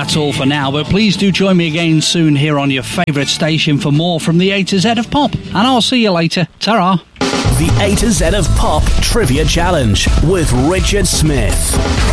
that's all for now, but please do join me again soon here on your favourite station for more from the A to Z of Pop. And I'll see you later. Ta-ra. The A to Z of Pop Trivia Challenge with Richard Smith.